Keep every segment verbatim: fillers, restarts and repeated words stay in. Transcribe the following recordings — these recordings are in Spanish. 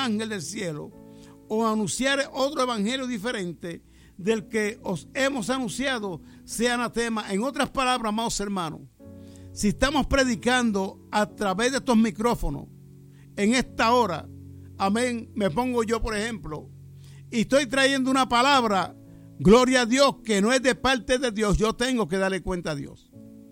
ángel del cielo o anunciare otro evangelio diferente del que os hemos anunciado, sea anatema. En otras palabras, amados hermanos, si estamos predicando a través de estos micrófonos en esta hora, amén, me pongo yo por ejemplo, y estoy trayendo una palabra, gloria a Dios, que no es de parte de Dios, yo tengo que darle cuenta a Dios.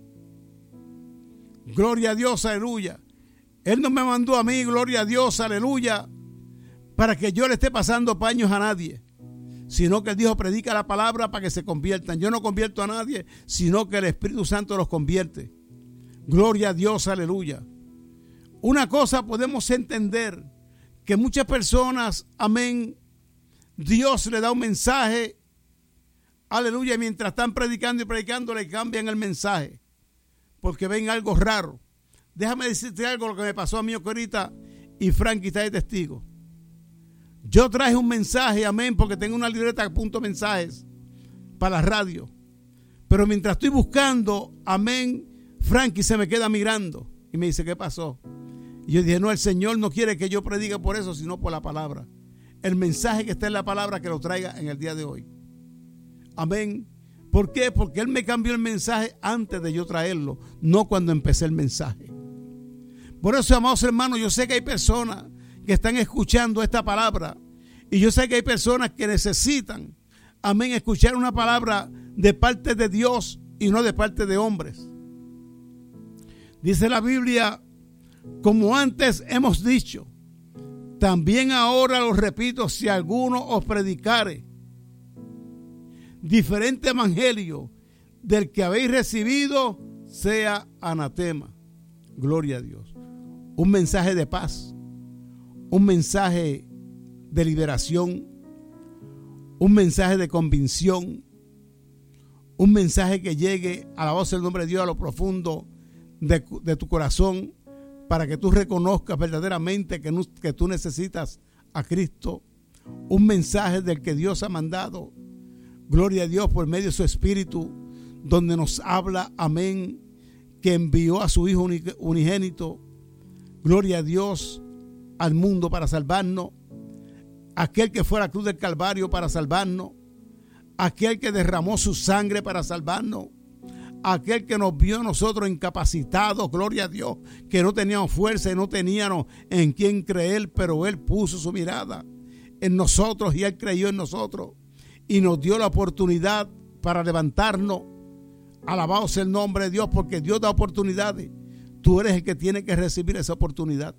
Gloria a Dios, aleluya. Él no me mandó a mí, gloria a Dios, aleluya, para que yo le esté pasando paños a nadie, sino que Él dijo, predica la palabra para que se conviertan. Yo no convierto a nadie, sino que el Espíritu Santo los convierte. Gloria a Dios, aleluya. Una cosa podemos entender, que muchas personas, amén, Dios le da un mensaje, aleluya, y mientras están predicando y predicando le cambian el mensaje, porque ven algo raro. Déjame decirte algo, lo que me pasó a mí ahorita, y Frankie está de testigo. Yo traje un mensaje, amén, porque tengo una libreta que apunto mensajes para la radio. Pero mientras estoy buscando, amén, Frankie se me queda mirando y me dice, ¿qué pasó? Y yo dije, no, el Señor no quiere que yo predique por eso, sino por la palabra. El mensaje que está en la palabra, que lo traiga en el día de hoy. Amén. ¿Por qué? Porque Él me cambió el mensaje antes de yo traerlo, no cuando empecé el mensaje. Por eso, amados hermanos, yo sé que hay personas que están escuchando esta palabra, y yo sé que hay personas que necesitan, amén, escuchar una palabra de parte de Dios y no de parte de hombres. Dice la Biblia, como antes hemos dicho, también ahora lo repito, si alguno os predicare diferente evangelio del que habéis recibido, sea anatema. Gloria a Dios. Un mensaje de paz, un mensaje de liberación, un mensaje de convicción, un mensaje que llegue a la voz del nombre de Dios a lo profundo de, de tu corazón, para que tú reconozcas verdaderamente que, no, que tú necesitas a Cristo. Un mensaje del que Dios ha mandado, gloria a Dios, por medio de su Espíritu, donde nos habla, amén, que envió a su Hijo unigénito, gloria a Dios, al mundo para salvarnos, aquel que fue a la cruz del Calvario para salvarnos, aquel que derramó su sangre para salvarnos, aquel que nos vio a nosotros incapacitados, gloria a Dios, que no teníamos fuerza y no teníamos en quién creer, pero Él puso su mirada en nosotros y Él creyó en nosotros y nos dio la oportunidad para levantarnos. Alabado sea el nombre de Dios, porque Dios da oportunidades. Tú eres el que tiene que recibir esa oportunidad.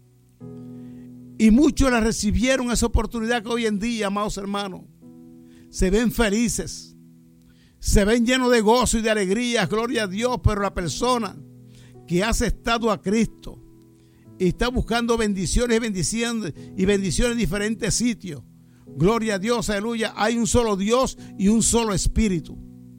Y muchos la recibieron, esa oportunidad, que hoy en día, amados hermanos, se ven felices, se ven llenos de gozo y de alegría, gloria a Dios. Pero la persona que ha aceptado a Cristo y está buscando bendiciones y bendiciones y bendiciones en diferentes sitios, gloria a Dios, aleluya, hay un solo Dios y un solo Espíritu.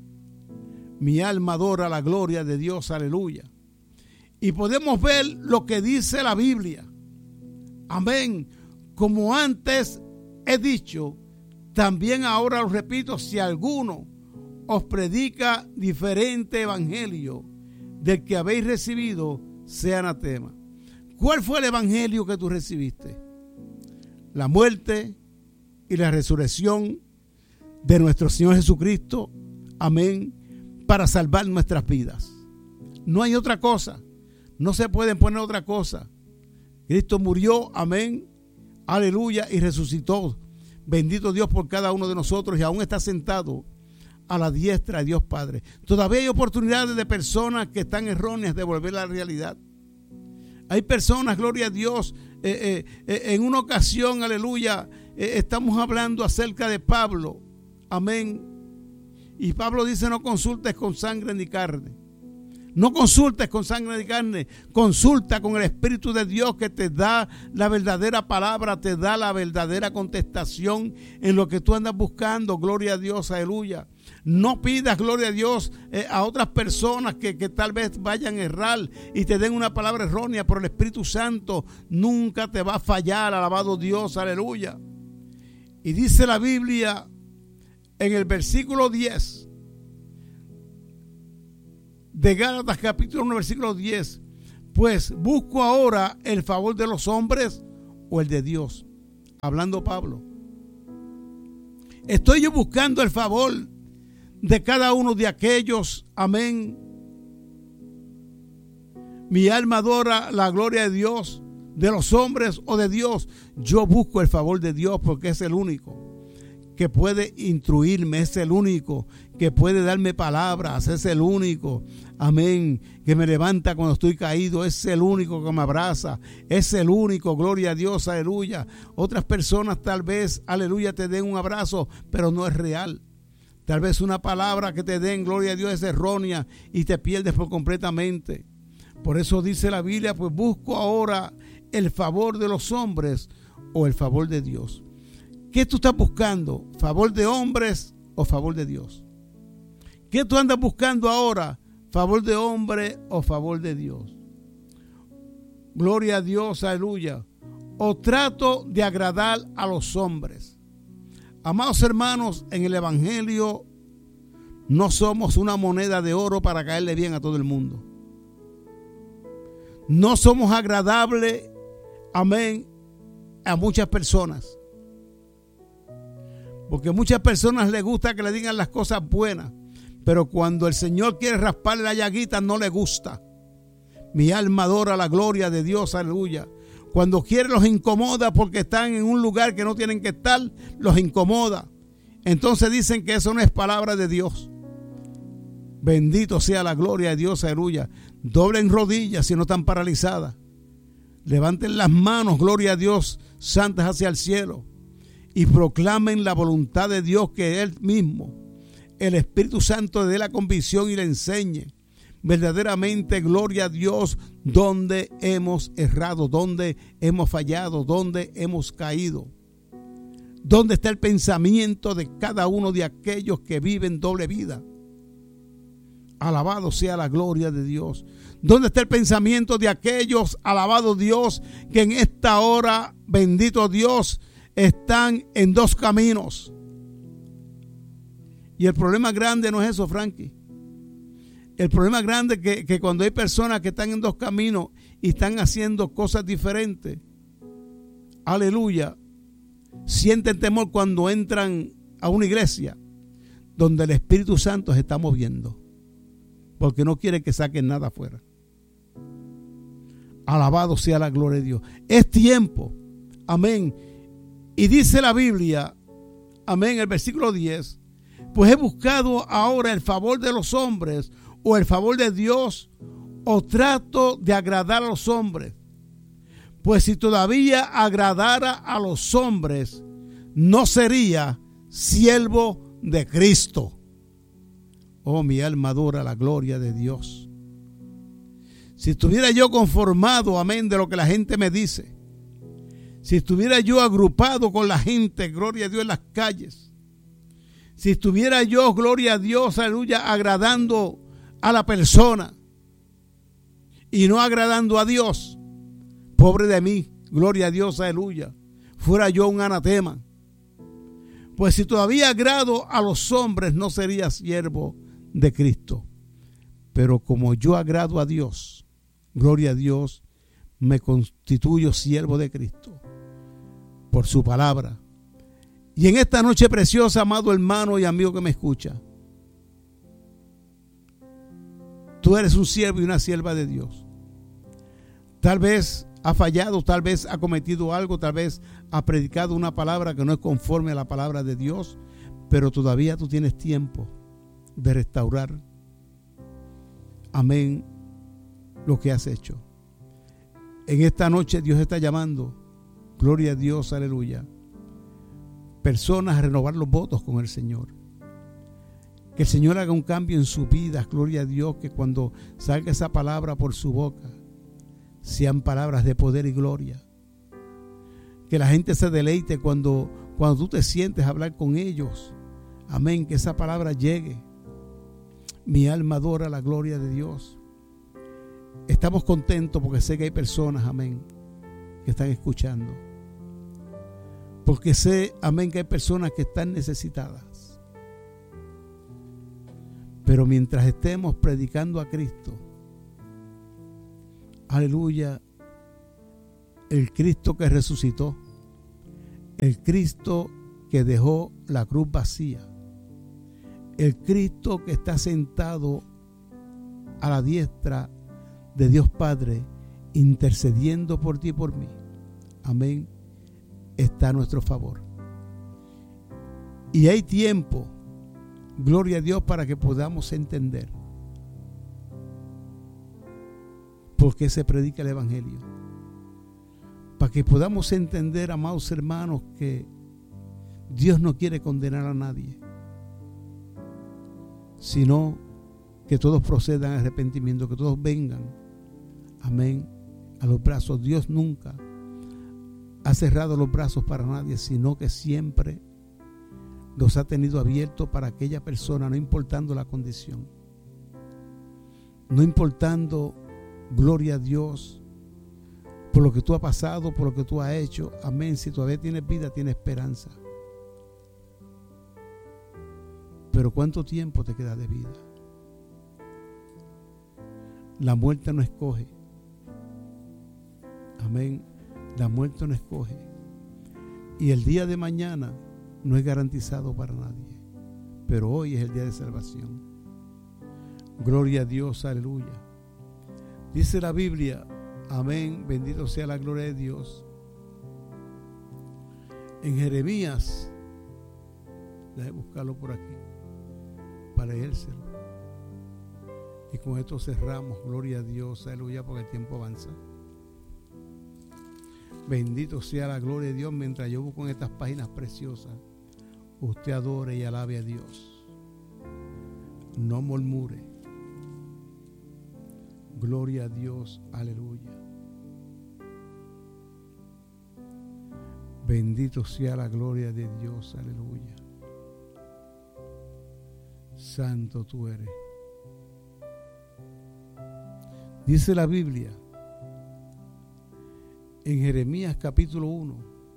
Mi alma adora la gloria de Dios, aleluya. Y podemos ver lo que dice la Biblia. Amén. Como antes he dicho, también ahora lo repito, si alguno os predica diferente evangelio del que habéis recibido, sea anatema. ¿Cuál fue el evangelio que tú recibiste? La muerte y la resurrección de nuestro Señor Jesucristo. Amén. Para salvar nuestras vidas. No hay otra cosa. No se pueden poner otra cosa. Cristo murió, amén, aleluya, y resucitó. Bendito Dios por cada uno de nosotros, y aún está sentado a la diestra de Dios Padre. Todavía hay oportunidades de personas que están erróneas de volver a la realidad. Hay personas, gloria a Dios, eh, eh, eh, en una ocasión, aleluya, eh, estamos hablando acerca de Pablo, amén. Y Pablo dice, no consultes con sangre ni carne. No consultes con sangre ni carne. Consulta con el Espíritu de Dios, que te da la verdadera palabra, te da la verdadera contestación en lo que tú andas buscando. Gloria a Dios, aleluya. No pidas, gloria a Dios, eh, a otras personas que, que tal vez vayan a errar y te den una palabra errónea, por el Espíritu Santo nunca te va a fallar. Alabado Dios, aleluya. Y dice la Biblia en el versículo diez de Gálatas capítulo uno, versículo diez, pues busco ahora el favor de los hombres o el de Dios. hablando Pablo. Estoy yo buscando el favor de cada uno de aquellos, amén. Mi alma adora la gloria de Dios, de los hombres o de Dios. Yo busco el favor de Dios porque es el único que puede instruirme, es el único que puede darme palabras, es el único, amén, que me levanta cuando estoy caído, es el único que me abraza, es el único, gloria a Dios, aleluya. Otras personas tal vez, aleluya, te den un abrazo, pero no es real. Tal vez una palabra que te den, gloria a Dios, es errónea y te pierdes por completamente. Por eso dice la Biblia, pues busco ahora el favor de los hombres o el favor de Dios. ¿Qué tú estás buscando? ¿Favor de hombres o favor de Dios? ¿Qué tú andas buscando ahora? ¿Favor de hombre o favor de Dios? Gloria a Dios, aleluya. ¿O trato de agradar a los hombres? Amados hermanos, en el Evangelio no somos una moneda de oro para caerle bien a todo el mundo. No somos agradables, amén, a muchas personas. Porque a muchas personas les gusta que le digan las cosas buenas, pero cuando el Señor quiere rasparle la llaguita no le gusta. Mi alma adora la gloria de Dios, aleluya. Cuando quiere los incomoda porque están en un lugar que no tienen que estar, los incomoda. Entonces dicen que eso no es palabra de Dios. Bendito sea la gloria de Dios, aleluya. Doblen rodillas si no están paralizadas. Levanten las manos, gloria a Dios, santas hacia el cielo. Y proclamen la voluntad de Dios, que Él mismo, el Espíritu Santo, le dé la convicción y le enseñe verdaderamente, gloria a Dios, donde hemos errado, donde hemos fallado, donde hemos caído. ¿Dónde está el pensamiento de cada uno de aquellos que viven doble vida? Alabado sea la gloria de Dios. ¿Dónde está el pensamiento de aquellos, alabado Dios, que en esta hora, bendito Dios, están en dos caminos? Y el problema grande no es eso, Frankie. El problema grande es que, que cuando hay personas que están en dos caminos y están haciendo cosas diferentes, aleluya, sienten temor cuando entran a una iglesia donde el Espíritu Santo se está moviendo, porque no quiere que saquen nada afuera. Alabado sea la gloria de Dios. Es tiempo, amén. Y dice la Biblia, amén, el versículo diez, pues he buscado ahora el favor de los hombres o el favor de Dios, o trato de agradar a los hombres. Pues si todavía agradara a los hombres, no sería siervo de Cristo. Oh, mi alma adora la gloria de Dios. Si estuviera yo conformado, amén, de lo que la gente me dice, si estuviera yo agrupado con la gente, gloria a Dios, en las calles, si estuviera yo, gloria a Dios, aleluya, agradando a la persona y no agradando a Dios, pobre de mí, gloria a Dios, aleluya, fuera yo un anatema. Pues si todavía agrado a los hombres, no sería siervo de Cristo. Pero como yo agrado a Dios, gloria a Dios, me constituyo siervo de Cristo por su palabra. Y en esta noche preciosa, amado hermano y amigo que me escucha, tú eres un siervo y una sierva de Dios. Tal vez ha fallado, tal vez ha cometido algo, tal vez ha predicado una palabra que no es conforme a la palabra de Dios, pero todavía tú tienes tiempo de restaurar, amén, lo que has hecho. En esta noche Dios está llamando, gloria a Dios, aleluya, personas a renovar los votos con el Señor. Que el Señor haga un cambio en su vida, gloria a Dios, que cuando salga esa palabra por su boca, sean palabras de poder y gloria. Que la gente se deleite cuando, cuando tú te sientes a hablar con ellos. Amén, que esa palabra llegue. Mi alma adora la gloria de Dios. Estamos contentos porque sé que hay personas, amén, que están escuchando. Porque sé, amén, que hay personas que están necesitadas. Pero mientras estemos predicando a Cristo, aleluya, el Cristo que resucitó, El Cristo que dejó la cruz vacía. El Cristo que está sentado a la diestra de Dios Padre, intercediendo por ti y por mí. Amén. Está a nuestro favor. Y hay tiempo, gloria a Dios, para que podamos entender por qué se predica el Evangelio. Para que podamos entender, amados hermanos, que Dios no quiere condenar a nadie, sino que todos procedan al arrepentimiento, que todos vengan, amén, a los brazos. Dios nunca ha cerrado los brazos para nadie, sino que siempre los ha tenido abiertos para aquella persona, no importando la condición, no importando, gloria a Dios, por lo que tú has pasado, por lo que tú has hecho. Amén. Si todavía tienes vida, tienes esperanza. Pero ¿cuánto tiempo te queda de vida? La muerte no escoge. Amén. La muerte no escoge. Y el día de mañana no es garantizado para nadie. Pero hoy es el día de salvación. Gloria a Dios, aleluya. Dice la Biblia, amén, bendito sea la gloria de Dios. En Jeremías, déjame buscarlo por aquí para leérselo. Y con esto cerramos, gloria a Dios, aleluya, porque el tiempo avanza. Bendito sea la gloria de Dios. Mientras yo busco en estas páginas preciosas, usted adore y alabe a Dios. No murmure. Gloria a Dios, aleluya. Bendito sea la gloria de Dios, aleluya. Santo tú eres. Dice la Biblia en Jeremías capítulo uno,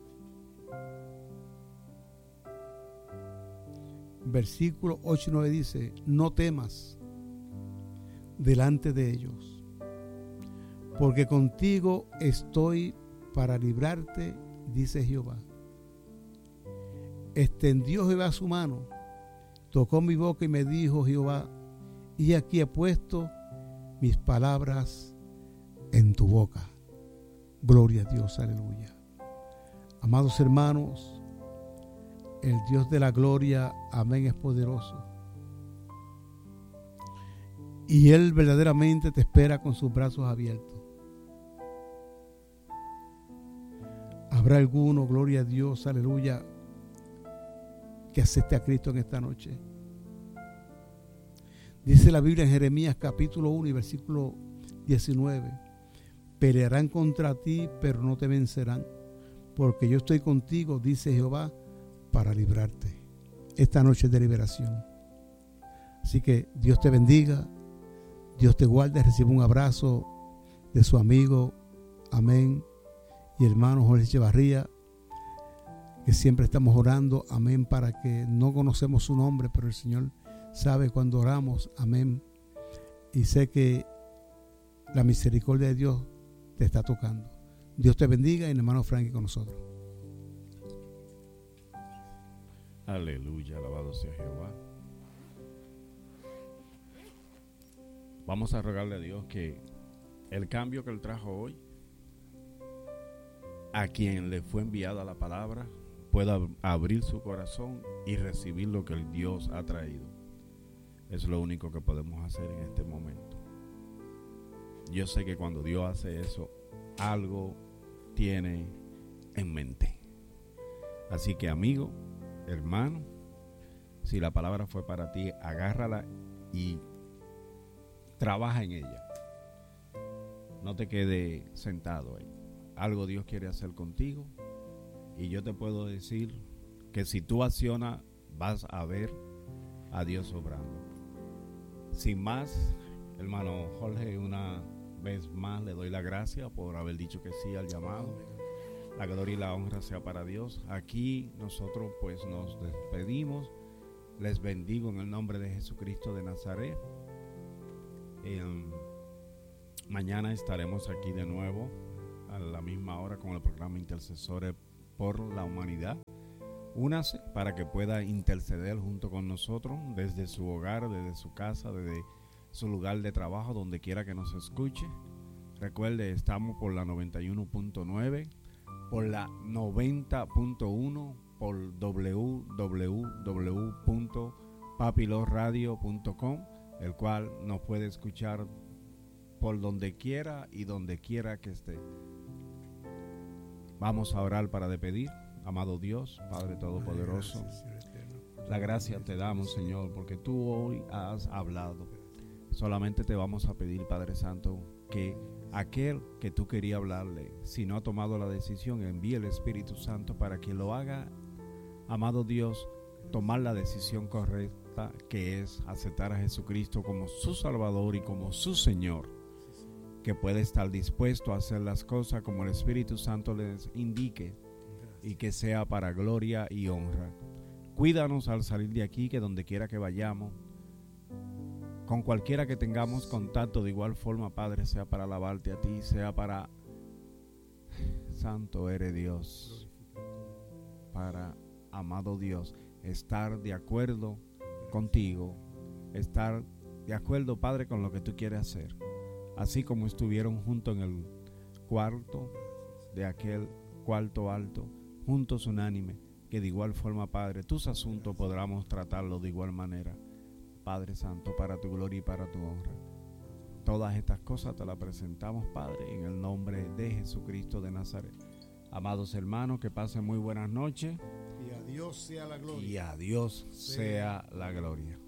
versículo ocho y nueve, dice: no temas delante de ellos, porque contigo estoy para librarte, dice Jehová. Extendió Jehová su mano, tocó mi boca y me dijo Jehová: y aquí he puesto mis palabras en tu boca. Gloria a Dios, aleluya. Amados hermanos, el Dios de la gloria, amén, es poderoso. Y Él verdaderamente te espera con sus brazos abiertos. Habrá alguno, gloria a Dios, aleluya, que acepte a Cristo en esta noche. Dice la Biblia en Jeremías capítulo uno y versículo diecinueve: pelearán contra ti, pero no te vencerán, porque yo estoy contigo, dice Jehová, para librarte. Esta noche es de liberación. Así que Dios te bendiga, Dios te guarde. Recibe un abrazo de su amigo, amén, y hermano Jorge Echevarría, que siempre estamos orando, amén, para que no conocemos su nombre, pero el Señor sabe cuando oramos, amén. Y sé que la misericordia de Dios te está tocando. Dios te bendiga, y el hermano Frankie con nosotros. Aleluya, alabado sea Jehová. Vamos a rogarle a Dios que el cambio que Él trajo hoy, a quien le fue enviada la palabra, pueda abrir su corazón y recibir lo que el Dios ha traído. Es lo único que podemos hacer en este momento. Yo sé que cuando Dios hace eso, algo tiene en mente. Así que, amigo, hermano, si la palabra fue para ti, agárrala y trabaja en ella. No te quedes sentado ahí. Algo Dios quiere hacer contigo, y yo te puedo decir que si tú accionas, vas a ver a Dios obrando. Sin más, hermano Jorge, una vez más le doy la gracia por haber dicho que sí al llamado. La gloria y la honra sea para Dios. Aquí nosotros pues nos despedimos. Les bendigo en el nombre de Jesucristo de Nazaret. Eh, mañana estaremos aquí de nuevo a la misma hora con el programa Intercesores por la humanidad. Únase para que pueda interceder junto con nosotros desde su hogar, desde su casa, desde su lugar de trabajo, donde quiera que nos escuche. Recuerde, estamos por la noventa y uno punto nueve, por la noventa punto uno, por doble u doble u doble u punto papilosradio punto com, el cual nos puede escuchar por donde quiera y donde quiera que esté. Vamos a orar para despedir. Amado Dios, Padre Todopoderoso, la gracia te damos, Señor, porque tú hoy has hablado. Solamente te vamos a pedir, Padre Santo, que aquel que tú querías hablarle, si no ha tomado la decisión, envíe el Espíritu Santo para que lo haga. Amado Dios, tomar la decisión correcta, que es aceptar a Jesucristo como su Salvador y como su Señor, que puede estar dispuesto a hacer las cosas como el Espíritu Santo les indique, y que sea para gloria y honra. Cuídanos al salir de aquí, que donde quiera que vayamos, con cualquiera que tengamos contacto, de igual forma, Padre, sea para alabarte a ti, sea para, santo eres Dios, para, amado Dios, estar de acuerdo contigo, estar de acuerdo, Padre, con lo que tú quieres hacer, así como estuvieron juntos en el cuarto de aquel cuarto alto, juntos unánime, que de igual forma, Padre, tus asuntos podamos tratarlos de igual manera, Padre Santo, para tu gloria y para tu honra. Todas estas cosas te las presentamos, Padre, en el nombre de Jesucristo de Nazaret. Amados hermanos, que pasen muy buenas noches. Y a Dios sea la gloria. Y a Dios sea la gloria.